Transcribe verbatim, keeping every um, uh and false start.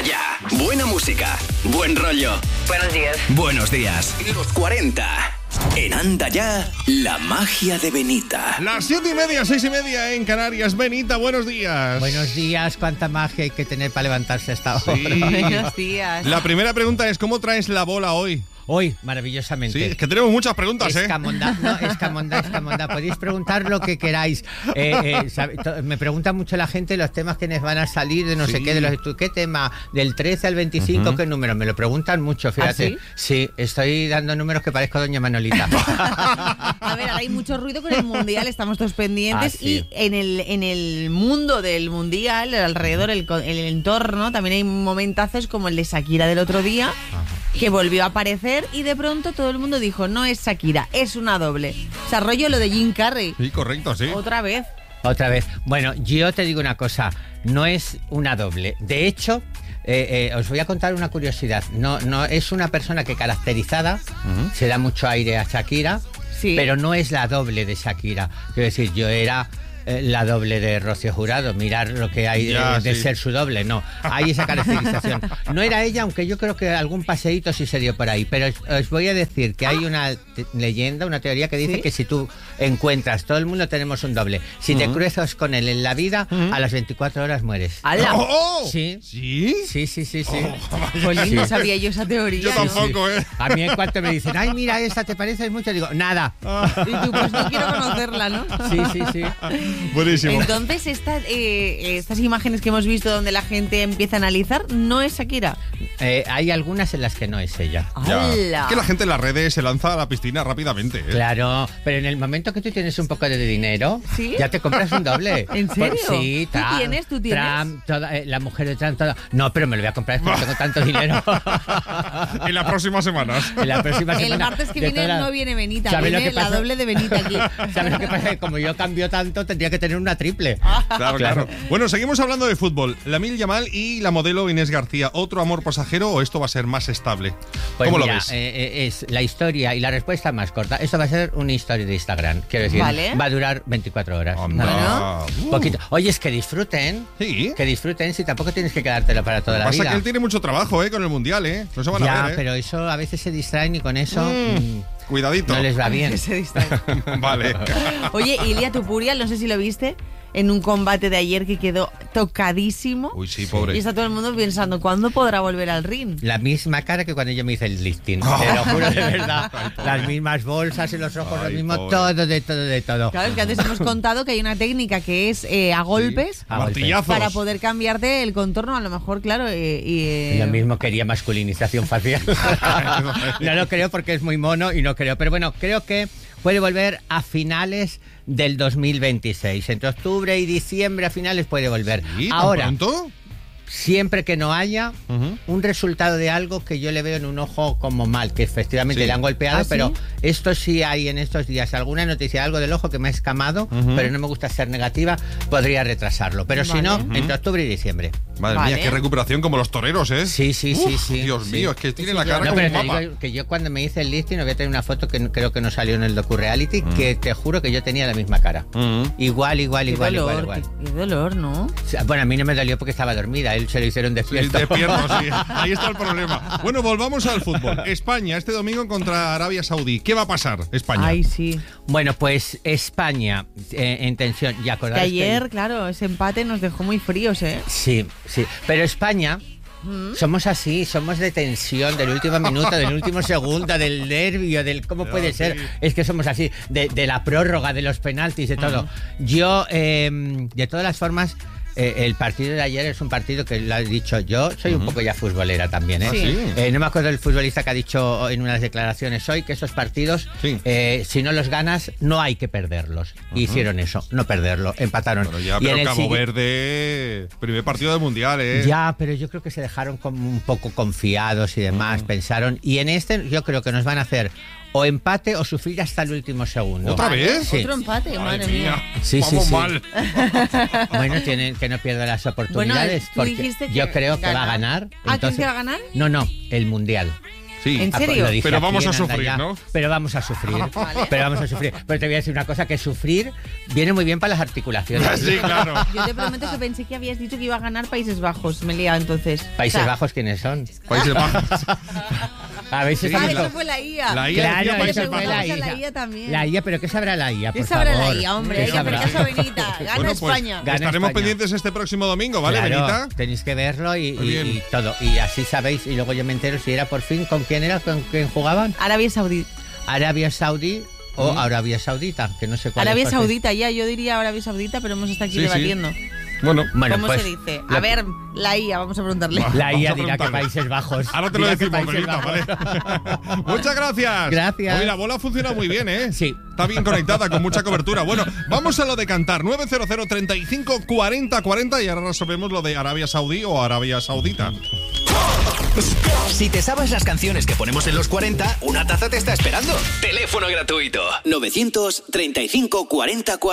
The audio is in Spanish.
Ya. Buena música, buen rollo. Buenos días. Buenos días. Los cuarenta. En Anda Ya, la magia de Benita. Las siete y media, seis y media en Canarias. Benita, buenos días. Buenos días, cuánta magia hay que tener para levantarse a esta hora. Sí. Buenos días. La primera pregunta es, ¿cómo traes la bola hoy? Hoy, maravillosamente. Sí, es que tenemos muchas preguntas, ¿eh? Escamonda, no, escamonda, escamonda. Podéis preguntar lo que queráis. Eh, eh, sabe, to, me pregunta mucho la gente los temas que nos van a salir de no Sí. sé qué, de los ¿qué tema? Del trece al veinticinco, Uh-huh. ¿qué número? Me lo preguntan mucho, fíjate. ¿Ah, sí? Sí, estoy dando números que parezco doña Manolita. A ver, ahora hay mucho ruido con el Mundial, estamos todos pendientes. Ah, sí. Y en el, en el mundo del Mundial, alrededor, el, el entorno, también hay momentazos como el de Shakira del otro día, que volvió a aparecer y de pronto todo el mundo dijo, no es Shakira, es una doble. O sea, rollo lo de Jim Carrey. Sí, correcto, sí. Otra vez. Otra vez. Bueno, yo te digo una cosa, no es una doble. De hecho, eh, eh, os voy a contar una curiosidad. No, no es una persona que caracterizada, uh-huh. se da mucho aire a Shakira, sí. pero no es la doble de Shakira. Quiero decir, yo era eh, la doble de Rocío Jurado, mirar lo que hay ya, de, de sí. ser su doble. No, hay esa caracterización. No era ella, aunque yo creo que algún paseíto sí se dio por ahí. Pero os, os voy a decir que hay una te- leyenda, una teoría que dice ¿Sí? que si tú encuentras, todo el mundo tenemos un doble. Si uh-huh. te cruzas con él en la vida, uh-huh. a las veinticuatro horas mueres. ¡Hala! ¡Oh! oh! Sí. ¿Sí? Sí, sí, sí, sí. Oh, Jolín, sí. no sabía yo esa teoría. Yo tampoco, ¿eh? A mí en cuanto me dicen, ay, mira, esta te parece mucho, digo, nada. Y tú, pues no quiero conocerla, ¿no? Sí, sí, sí. Buenísimo. Entonces, esta, eh, estas imágenes que hemos visto donde la gente empieza a analizar, no es Shakira. Eh, hay algunas en las que no es ella. Ya. ¡Hala! Es que la gente en las redes se lanza a la piscina rápidamente, ¿eh? Claro, pero en el momento que tú tienes un poco de dinero, ¿Sí? ya te compras un doble. ¿En serio? Por, sí, ¿Tú Trump, tienes? ¿Tú tienes? Trump, toda, eh, la mujer de Trump, toda. No, pero me lo voy a comprar porque tengo tanto dinero. En las próximas semanas. En la próxima semana. El martes que de viene todas- no viene Benita, ¿Sabes lo viene que la pasa? doble de Benita aquí. ¿Sabes lo que pasa? Que como yo cambio tanto, tendría que tener una triple. Claro, claro. Bueno, seguimos hablando de fútbol. Lamine Yamal y la modelo Inés García. ¿Otro amor pasajero o esto va a ser más estable? Pues ¿Cómo mira, lo ves? eh, eh, es la historia y la respuesta más corta. Esto va a ser una historia de Instagram. Quiero decir, Vale. va a durar veinticuatro horas. Anda. Bueno. Uh. Poquito. Oye, es que disfruten. Sí. Que disfruten si tampoco tienes que quedártelo para toda la Pasa vida. que él tiene mucho trabajo, ¿eh? Con el Mundial, ¿eh? No se van ya, a ver, ¿eh? pero eso a veces se distraen y con eso Mm. mm, Cuidadito. no les va bien. Se distrae. Vale. Oye, Ilia Topuria, no sé si lo viste, en un combate de ayer que quedó tocadísimo. Uy, sí, pobre. Y está todo el mundo pensando, ¿cuándo podrá volver al ring? La misma cara que cuando yo me hice el lifting. Te lo juro de verdad. Las mismas bolsas en los ojos, Ay, lo mismo, pobre. todo, de todo, de todo. Claro, es que antes hemos contado que hay una técnica que es eh, a golpes A golpes. Martillazos. para poder cambiarte el contorno, a lo mejor, claro. eh, y, eh, Lo mismo quería masculinización facial. No lo creo porque es muy mono y no creo. Pero bueno, creo que puede volver a finales del dos mil veintiséis. Entre octubre y diciembre a finales puede volver. ¿Sí? ¿Tan Ahora, pronto? siempre que no haya Ujú. un resultado de algo que yo le veo en un ojo como mal, que efectivamente Sí. le han golpeado, ¿Ah, sí? pero esto sí hay en estos días alguna noticia, algo del ojo que me ha escamado, Ujú. pero no me gusta ser negativa, podría retrasarlo. Pero si Vale. no, Ujú. entre octubre y diciembre. Madre Vale. mía, qué recuperación como los toreros, ¿eh? Sí, sí, sí, Uf, sí. Dios sí. mío, es que tiene Sí, la sí, cara yo- No, como pero un te mapa. digo que yo cuando me hice el lifting, voy a tener una foto que no- creo que no salió en el docu-reality, Mm. que te juro que yo tenía la misma cara. Ujú. Igual, igual, qué igual, dolor, igual, igual. Qué, qué dolor, ¿no? O sea, bueno, a mí no me dolió porque estaba dormida, él se lo hicieron Sí, despierto. despierto, sí. Ahí está el problema. Bueno, volvamos al fútbol. España, este domingo contra Arabia Saudí. ¿Qué va a pasar, España? Ay, sí. Bueno, pues España, eh, en tensión, ¿y Que acordáis ayer, claro, ese empate nos dejó muy fríos, ¿eh? Sí, sí. Pero España, somos así, somos de tensión, del último minuto, del último segundo, del nervio, del cómo Ya, puede sí. ser. Es que somos así, de, de la prórroga, de los penaltis, de todo. Yo, eh, de todas las formas, eh, el partido de ayer es un partido que lo he dicho yo, soy un poco ya futbolera también, ¿eh? Ah, sí. Eh, no me acuerdo del futbolista que ha dicho en unas declaraciones hoy que esos partidos, Sí. eh, si no los ganas, no hay que perderlos. Hicieron eso, no perderlo, empataron. Bueno, ya, Y pero en el Cabo sigui- Verde, primer partido del Mundial, ¿eh? Ya, pero yo creo que se dejaron como un poco confiados y demás, pensaron. Y en este yo creo que nos van a hacer o empate o sufrir hasta el último segundo. ¿Otra vez? Sí. Otro empate, Ay, madre mía. mía. Sí, sí, Vamos sí. mal. Bueno, tienen que no pierda las oportunidades. Bueno, tú porque dijiste que yo creo que va a gana. ganar. ¿Ah, crees que va a ganar? No, no, el Mundial. Sí. ¿En Ah, pues serio? lo dije Pero aquí vamos en a sufrir, Anda Ya. ¿no? Pero vamos a sufrir. Vale. Pero vamos a sufrir. Pero te voy a decir una cosa, que sufrir viene muy bien para las articulaciones. Sí, claro. Yo te prometo que pensé que habías dicho que iba a ganar Países Bajos. Me he liado entonces. Países O sea, Bajos, ¿quiénes son? Países Bajos. A ver si Sí, Ah, estamos la- eso con- fue la I A. La I A Claro, decía eso Países fue Bajos. la Vamos a I A. la I A también. La I A, pero ¿qué sabrá la I A, ¿Qué por sabrá favor? la I A, hombre? ¿Qué Hay que sabrá? hacer caso a Benita. Gana Bueno, pues España. Gana estaremos España. pendientes este próximo domingo, ¿vale, Claro, Benita? tenéis que verlo y, Muy y- bien. y todo. Y así sabéis, y luego yo me entero si era por fin, ¿con quién era? ¿Con quién jugaban? Arabia Saudí. Arabia Saudí o Arabia Saudita, que no sé cuál Arabia es, porque- Saudita, ya, yo diría Arabia Saudita, pero hemos estado aquí Sí, sí. debatiendo. Bueno, Bueno, ¿Cómo pues, se dice? lo- A ver, la I A, vamos a preguntarle. La I A Vamos a dirá que preguntarle. Países Bajos. ahora te lo Dirá que decimos, Países Benita, Bajos. ¿vale? Muchas gracias. Gracias. Oye, la bola funciona muy bien, ¿eh? Sí. Está bien conectada, con mucha cobertura. Bueno, vamos a lo de cantar. nueve cero cero, treinta y cinco, cuarenta, cuarenta y ahora resolvemos lo de Arabia Saudí o Arabia Saudita. Si te sabes las canciones que ponemos en los cuarenta, una taza te está esperando. Teléfono gratuito. novecientos treinta y cinco, cuarenta, cuarenta.